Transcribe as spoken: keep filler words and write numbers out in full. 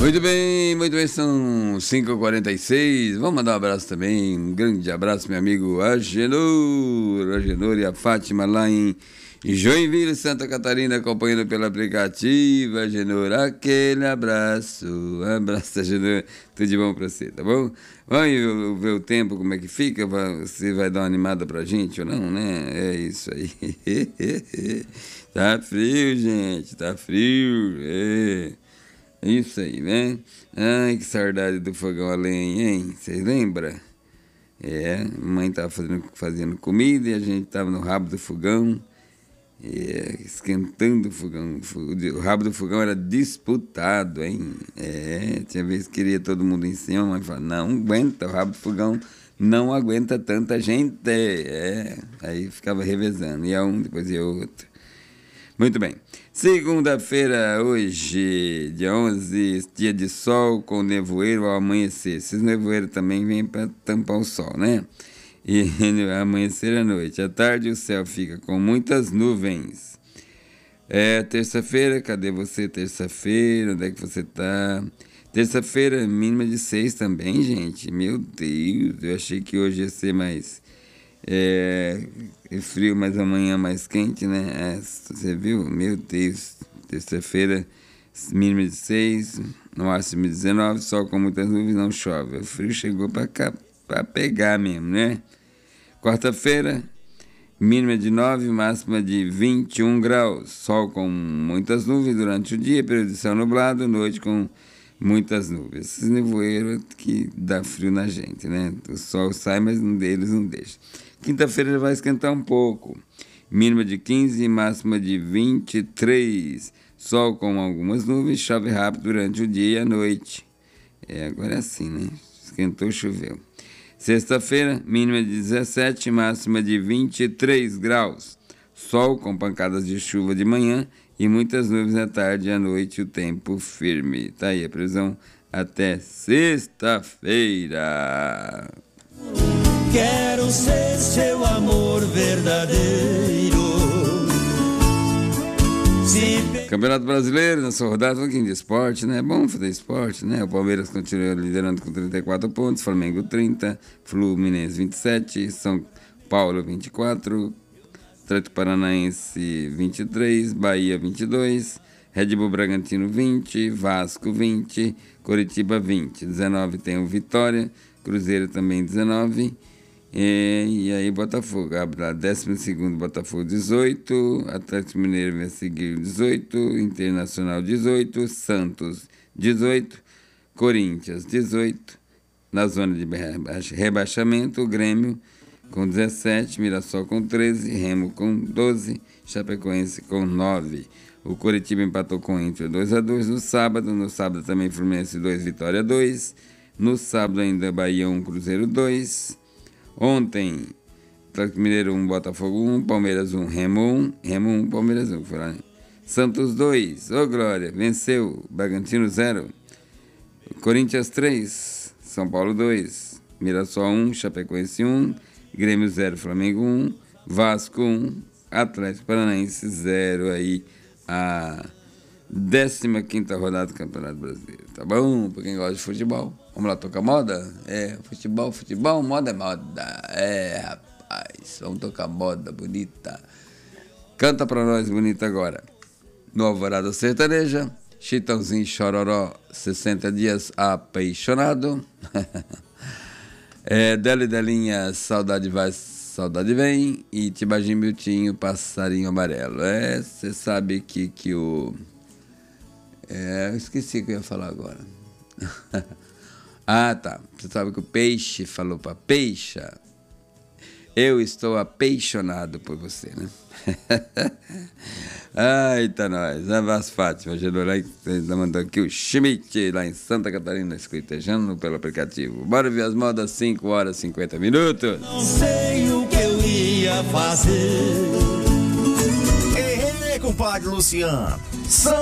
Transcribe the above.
Muito bem, muito bem, são cinco e quarenta e seis. Vamos mandar um abraço também, um grande abraço, meu amigo Agenor, Agenor e a Fátima lá em Joinville, Santa Catarina, acompanhando pelo aplicativo. Agenor, aquele abraço, abraço, Agenor, tudo de bom pra você, tá bom? Vamos ver o tempo, como é que fica, você vai dar uma animada pra gente ou não, né? É isso aí. Tá frio, gente, tá frio, é... Isso aí, né? Ai, que saudade do fogão a lenha, hein? Vocês lembram? É, a mãe tava fazendo, fazendo comida e a gente tava no rabo do fogão, é, esquentando o fogão. O rabo do fogão era disputado, hein? É, tinha vezes que queria todo mundo em cima, mas falava, não aguenta, o rabo do fogão não aguenta tanta gente. É, aí ficava revezando, ia um, depois ia outro. Muito bem. Segunda-feira, hoje, dia onze, dia de sol com nevoeiro ao amanhecer. Esses nevoeiros também vêm para tampar o sol, né? E amanhecer à noite. À tarde o céu fica com muitas nuvens. É terça-feira, cadê você? Terça-feira, onde é que você tá? Terça-feira, mínima de seis também, gente. Meu Deus, eu achei que hoje ia ser mais... É, é frio, mas amanhã mais quente, né? É, você viu? Meu Deus. Terça-feira, mínima de seis, no máximo de dezenove, sol com muitas nuvens, não chove. O frio chegou pra cá, pra pegar mesmo, né? Quarta-feira, mínima de nove, máxima de vinte e um graus. Sol com muitas nuvens durante o dia, período de céu nublado, noite com muitas nuvens. Esses nevoeiros que dá frio na gente, né? O sol sai, mas um deles não deixa. Quinta-feira vai esquentar um pouco. Mínima de quinze, máxima de vinte e três. Sol com algumas nuvens, chove rápido durante o dia e a noite. É, agora é assim, né? Esquentou, choveu. Sexta-feira, mínima de dezessete, máxima de vinte e três graus. Sol com pancadas de chuva de manhã e muitas nuvens à tarde e à noite, o tempo firme. Tá aí a previsão até sexta-feira. Quero ser seu amor verdadeiro. Se... Campeonato Brasileiro, na sua rodada, um pouquinho de esporte, né? É bom fazer esporte, né? O Palmeiras continua liderando com trinta e quatro pontos, Flamengo trinta, Fluminense vinte e sete, São Paulo vinte e quatro, Atlético Paranaense vinte e três, Bahia vinte e dois, Red Bull Bragantino vinte, Vasco vinte, Coritiba vinte, dezenove tem o Vitória, Cruzeiro também dezenove, e, e aí Botafogo, abre décimo segundo Botafogo dezoito, Atlético Mineiro vem a seguir dezoito, Internacional dezoito, Santos dezoito, Corinthians dezoito, na zona de rebaixamento, o Grêmio com dezessete, Mirassol com treze, Remo com doze, Chapecoense com nove. O Coritiba empatou com o Inter dois a dois no sábado. No sábado também Fluminense dois, Vitória dois. No sábado ainda Bahia um, Cruzeiro dois. Ontem, Atlético Mineiro um, Botafogo um, Palmeiras um, Remo um, Remo um, Palmeiras um. Foi lá, né? Santos dois, ô Glória, venceu, Bragantino zero. Corinthians três, São Paulo dois, Mirassol um, Chapecoense um, Grêmio zero, Flamengo um, Vasco um, Atlético Paranaense zero. Aí a décima quinta rodada do Campeonato Brasileiro. Tá bom? Pra quem gosta de futebol. Vamos lá, tocar moda? É, futebol, futebol, moda é moda. É, rapaz, vamos tocar moda bonita. Canta pra nós bonita agora. No Alvorada Sertaneja, Chitãozinho Chororó, sessenta dias apaixonado. É, Deli Delinha, Saudade Vai, Saudade Vem. E Tibagim Miltinho, Passarinho Amarelo. É, você sabe que, que o... É, eu esqueci o que eu ia falar agora. Ah, tá. Você sabe que o peixe falou pra peixa. Eu estou apaixonado por você, né? Ai, tá nós. Abraço, Fátima. Gerorai, mandou aqui o Schmidt, lá em Santa Catarina, escutejando pelo aplicativo. Bora ver as modas, cinco horas e cinquenta minutos. Não sei o que eu ia fazer. Ei, ei, compadre Luciano.